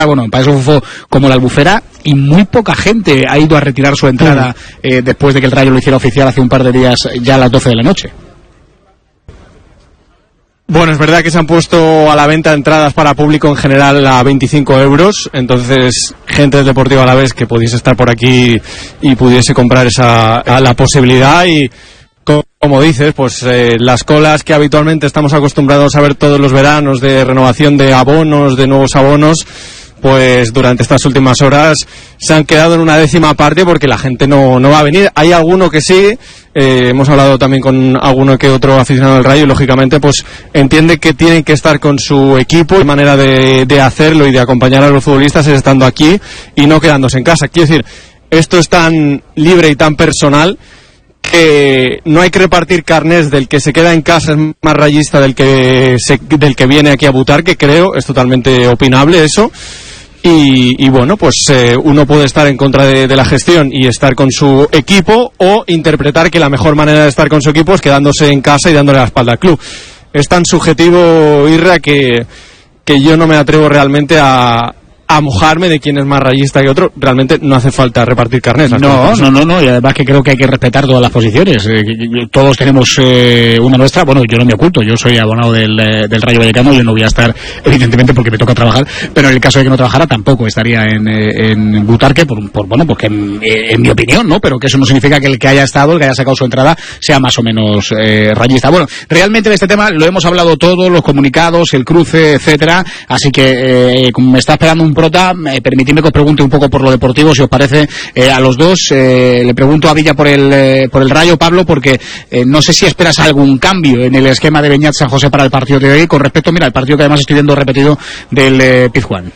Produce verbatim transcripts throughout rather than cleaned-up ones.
bueno, para eso fue como la Albufera, y muy poca gente ha ido a retirar su entrada eh, después de que el Rayo lo hiciera oficial hace un par de días, ya a las doce de la noche. Bueno, es verdad que se han puesto a la venta entradas para público en general a veinticinco euros, entonces gente del Deportivo Alavés que pudiese estar por aquí y pudiese comprar esa la posibilidad. Y como dices, pues eh, las colas que habitualmente estamos acostumbrados a ver todos los veranos de renovación de abonos, de nuevos abonos, pues durante estas últimas horas se han quedado en una décima parte porque la gente no, no va a venir. Hay alguno que sí, eh, hemos hablado también con alguno que otro aficionado del Rayo y lógicamente pues entiende que tienen que estar con su equipo, y manera de, de hacerlo y de acompañar a los futbolistas es estando aquí y no quedándose en casa. Quiero decir, esto es tan libre y tan personal que no hay que repartir carnés del que se queda en casa es más rayista del que se, del que viene aquí a Butarque, que creo es totalmente opinable eso. Y, y bueno, pues eh, uno puede estar en contra de, de la gestión y estar con su equipo, o interpretar que la mejor manera de estar con su equipo es quedándose en casa y dándole la espalda al club. Es tan subjetivo, Irra, que, que yo no me atrevo realmente a, a mojarme de quién es más rayista que otro. Realmente no hace falta repartir carnés. No, no, no, no, y además que creo que hay que respetar todas las posiciones. Eh, todos tenemos eh, una nuestra. Bueno, yo no me oculto, yo soy abonado del, eh, del Rayo Vallecano, yo no voy a estar, evidentemente, porque me toca trabajar, pero en el caso de que no trabajara tampoco estaría en, eh, en Butarque, por, por bueno, porque en, eh, en mi opinión, ¿no? Pero que eso no significa que el que haya estado, el que haya sacado su entrada, sea más o menos eh, rayista. Bueno, realmente de este tema lo hemos hablado todo, los comunicados, el cruce, etcétera, así que eh, como me está esperando un prota, eh, permitidme que os pregunte un poco por lo deportivo, si os parece, eh, a los dos. Eh, le pregunto a Villa por el eh, por el Rayo, Pablo, porque eh, no sé si esperas algún cambio en el esquema de Beñat San José para el partido de hoy, con respecto, mira, el partido que además estoy viendo repetido del eh, Pizjuán.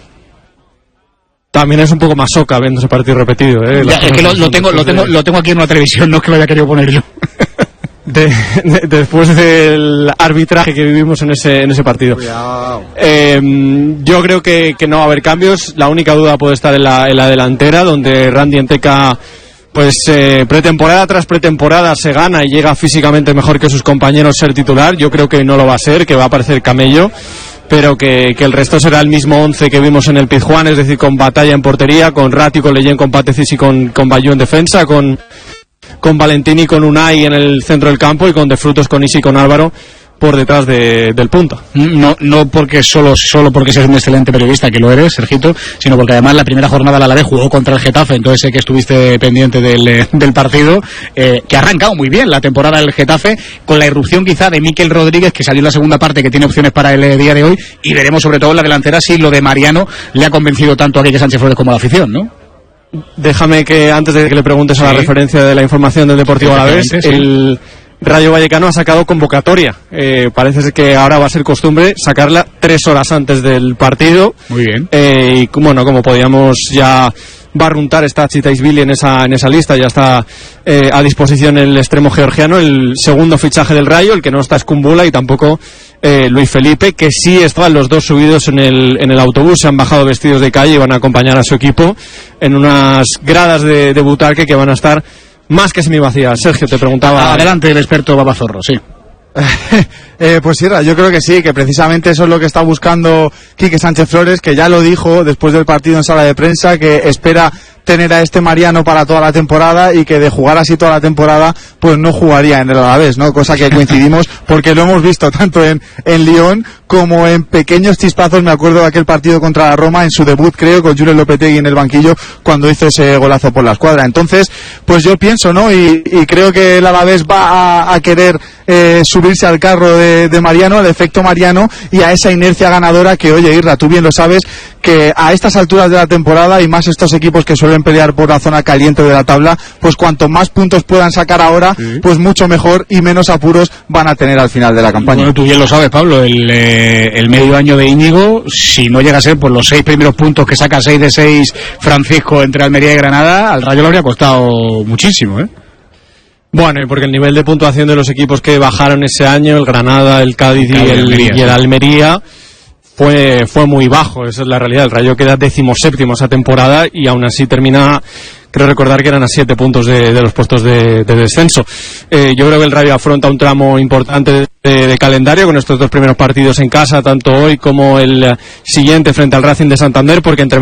También es un poco más soca viendo ese partido repetido, ¿eh? Ya, es que lo, lo tengo lo tengo lo tengo aquí en una televisión, no es que lo haya querido poner yo. De, de, después del arbitraje que vivimos en ese en ese partido. Eh, yo creo que, que no va a haber cambios. La única duda puede estar en la, en la delantera, donde Randy Enteca, pues eh, pretemporada tras pretemporada se gana y llega físicamente mejor que sus compañeros ser titular. Yo creo que no lo va a ser, que va a aparecer Camello, pero que, que el resto será el mismo once que vimos en el Pizjuán, es decir, con Batalla en portería, con Ratti, con Leyen, con Patecis y con, con Bayú en defensa, con con Valentini, con Unai en el centro del campo y con De Frutos, con Isi y con Álvaro por detrás de, del punta. No, no porque solo solo porque seas un excelente periodista, que lo eres, Sergito, sino porque además la primera jornada la Alavés jugó contra el Getafe, entonces sé que estuviste pendiente del, del partido, eh, que ha arrancado muy bien la temporada del Getafe, con la irrupción quizá de Mikel Rodríguez, que salió en la segunda parte, que tiene opciones para el eh, día de hoy, y veremos sobre todo en la delantera si lo de Mariano le ha convencido tanto a Quique Sánchez Flores como a la afición, ¿no? Déjame que antes de que le preguntes, sí, a la referencia de la información del Deportivo Alavés, sí, el Rayo Vallecano ha sacado convocatoria. Eh, parece ser que ahora va a ser costumbre sacarla tres horas antes del partido. Muy bien. Eh, y bueno, como podíamos ya barruntar, está Chitaisvili en esa en esa lista, ya está eh, a disposición el extremo georgiano, el segundo fichaje del Rayo. El que no está es Kumbula y tampoco eh, Luis Felipe, que sí estaban los dos subidos en el en el autobús, se han bajado vestidos de calle y van a acompañar a su equipo en unas gradas de, de Butarque que van a estar más que semivacías. Sergio, te preguntaba. Adelante, el experto Babazorro, sí. eh, pues sí, yo creo que sí, que precisamente eso es lo que está buscando Quique Sánchez Flores, que ya lo dijo después del partido en sala de prensa, que espera tener a este Mariano para toda la temporada y que de jugar así toda la temporada pues no jugaría en el Alavés, ¿no? Cosa que coincidimos porque lo hemos visto tanto en, en Lyon como en pequeños chispazos. Me acuerdo de aquel partido contra la Roma en su debut, creo, con Julen Lopetegui en el banquillo cuando hizo ese golazo por la escuadra. Entonces, pues yo pienso, ¿no? Y, y creo que el Alavés va a, a querer eh, subirse al carro de, de Mariano, al efecto Mariano, y a esa inercia ganadora que, oye, Irra, tú bien lo sabes, que a estas alturas de la temporada y más estos equipos que suelen pelear por la zona caliente de la tabla, pues cuanto más puntos puedan sacar ahora, sí, pues mucho mejor y menos apuros van a tener al final de la campaña. Bueno, tú bien lo sabes, Pablo, el, eh, el medio año de Íñigo, si no llega a ser por los seis primeros puntos que saca, seis de seis Francisco entre Almería y Granada, al Rayo le habría costado muchísimo, ¿eh? Bueno, y porque el nivel de puntuación de los equipos que bajaron ese año, el Granada, el Cádiz y el, Almería, y el Almería, fue fue muy bajo. Esa es la realidad. El Rayo queda decimoséptimo esa temporada y aún así termina, creo recordar que eran a siete puntos de, de los puestos de, de descenso. Eh, yo creo que el Rayo afronta un tramo importante de, de calendario con estos dos primeros partidos en casa, tanto hoy como el siguiente frente al Racing de Santander, porque entre